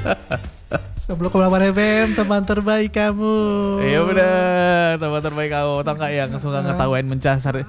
90,8 FM, teman terbaik kamu. Iya bener, teman terbaik kamu. Tau gak yang suka ngetawain Manchester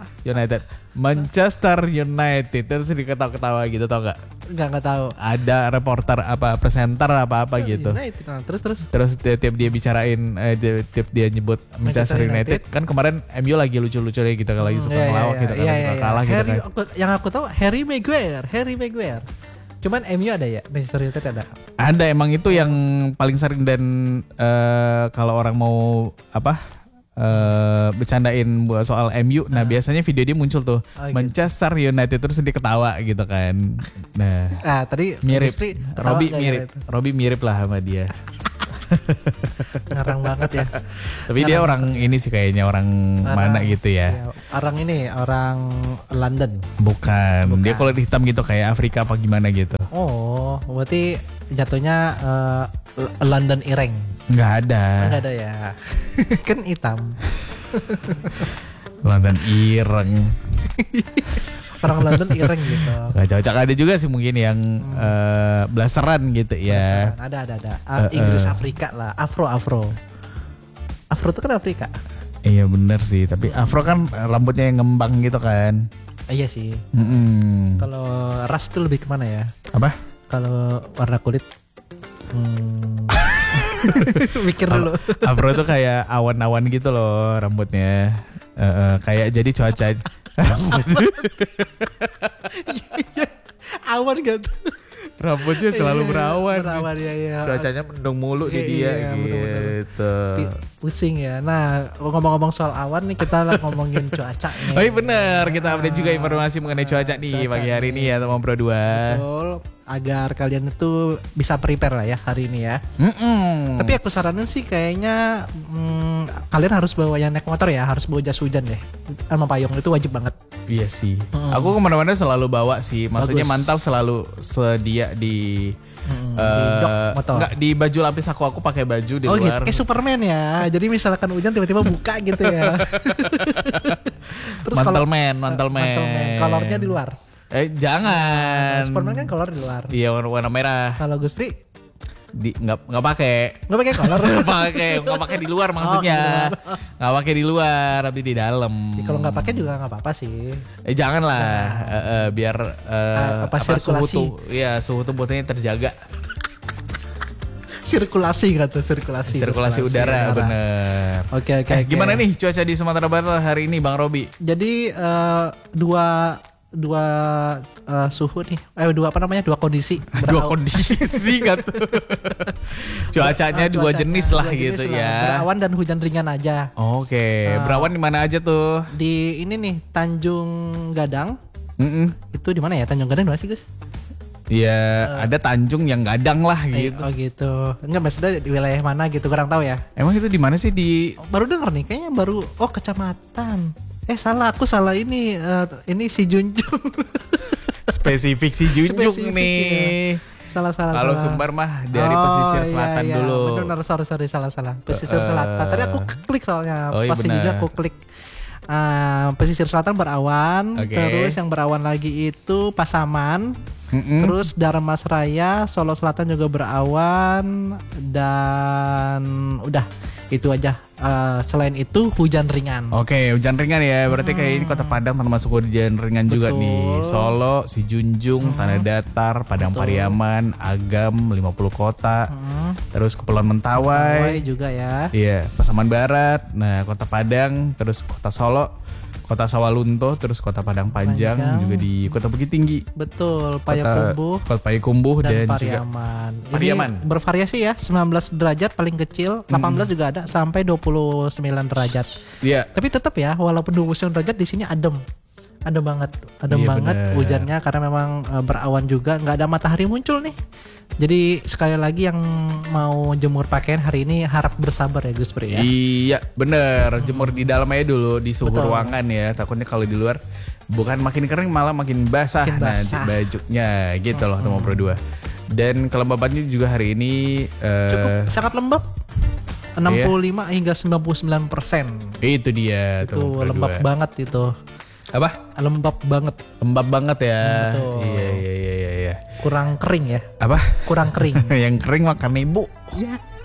United terus diketawa-ketawa gitu, tau gak? Enggak tahu. Ada reporter apa presenter apa gitu. United. Terus tiap dia bicarain tiap dia nyebut Manchester United. Kan kemarin MU lagi lucu-lucunya gitu, lagi suka ngelawak gitu kan, suka kalah gitu kan. Yang aku tahu Harry Maguire. Cuman MU ada ya, Manchester United ada. Ada, emang itu yang paling sering. Dan kalau orang mau bercandain buat soal MU, nah biasanya video dia muncul tuh Manchester United terus dia ketawa gitu kan. Nah, tadi mirip Robby mirip lah sama dia. Ngarang banget ya. Tapi dia orang ini sih kayaknya orang mana gitu ya. Orang London. Bukan. Dia kulit hitam gitu kayak Afrika apa gimana gitu. Oh, berarti jatuhnya London Ireng. Enggak ada ya. Kan hitam. London Ireng. Orang London ireng gitu. Gak cocok. Ada juga sih mungkin yang blasteran gitu ya. Ada. Inggris Afrika lah. Afro itu kan Afrika. Iya bener sih. Tapi Afro kan rambutnya yang ngembang gitu kan. Iya sih. Kalau ras itu lebih kemana ya? Apa? Kalau warna kulit. Mikir dulu. Afro itu kayak awan-awan gitu loh rambutnya. Kayak jadi cuaca. Awan gitu. Rambutnya selalu berawan. Ya. Cuacanya mendung mulu di dia gitu. Pusing ya. Nah, ngomong-ngomong soal awan nih, kita ngomongin cuaca nih. Oh iya bener, kita update juga informasi mengenai cuaca nih pagi hari ini ya teman Pro 2. Betul, agar kalian itu bisa prepare lah ya hari ini ya. Tapi aku saranin sih kayaknya kalian harus bawa yang naik motor ya, harus bawa jas hujan deh. Sama payung itu wajib banget. Iya sih. Aku kemana-mana selalu bawa sih. Maksudnya mantap, selalu sedia di jok motor. Enggak, di baju lapis aku pakai baju di luar. Oh gitu, kayak Superman ya. Jadi misalkan hujan tiba-tiba buka gitu ya. Terus mantelman. Kolornya di luar. Jangan. Superman kan kolor di luar. Iya, warna merah. Kalau Gus Pri nggak pakai kolor. nggak pakai di luar maksudnya. Nggak pakai di luar tapi di dalam. Kalau nggak pakai juga nggak apa-apa sih. Janganlah biar sirkulasi. Suhu tubuhnya terjaga. Sirkulasi udara. Bener. Oke. Gimana nih cuaca di Sumatera Barat hari ini Bang Robi? Jadi dua suhu nih, dua kondisi. Dua kondisi kan. Cuacanya dua jenis lah gitu ya. Berawan dan hujan ringan aja. Oke. Berawan di mana aja tuh? Di ini nih Tanjung Gadang. Itu di mana ya? Tanjung Gadang di mana sih Gus? Ya ada Tanjung yang Gadang lah gitu. Oh gitu. Enggak, maksudnya di wilayah mana gitu, kurang tahu ya. Emang itu di mana sih baru denger nih kayaknya kecamatan. Aku salah ini si Junjung. Spesifik si Junjung nih. Ya. Salah. Kalau Sumbar mah dari pesisir selatan dulu. Benar, sorry salah. Pesisir selatan. Tadi aku klik soalnya pas si Junjung aku klik. Pesisir selatan berawan, terus yang berawan lagi itu Pasaman, terus Darmasraya, Solo Selatan juga berawan, dan udah itu aja. Selain itu hujan ringan. Oke, hujan ringan ya. Berarti kayak ini Kota Padang termasuk hujan ringan. Betul. Juga nih. Solo, Sijunjung, Tanah Datar, Padang Pariaman, Agam, 50 kota. Terus Kepulauan Mentawai juga ya. Iya, Pasaman Barat. Nah, Kota Padang, terus Kota Solo, Kota Sawalunto, terus Kota Padang Panjang, juga di Kota Bukit Tinggi. Betul, Payakumbuh dan Pariaman. Juga Pariaman. Ini bervariasi ya, 19 derajat paling kecil, 18 juga ada sampai 29 derajat. Iya. Tapi tetap ya, walaupun 29 derajat di sini adem banget bener. hujannya karena memang berawan juga, nggak ada matahari muncul nih. Jadi sekali lagi yang mau jemur pakaian hari ini harap bersabar ya Gus Pri ya. Iya bener, jemur di dalam aja dulu di suhu ruangan ya. Takutnya kalau di luar bukan makin kering malah makin basah. Nanti bajunya gitu loh teman Pro 2. Dan kelembabannya juga hari ini cukup sangat lembab. 65 hingga 99%. Itu dia tuh. Itu lembab banget itu. Apa? Lembab banget ya. Betul. Iya. ya. Kurang kering ya. Apa? Kurang kering. Yang kering makan ibu. Iya.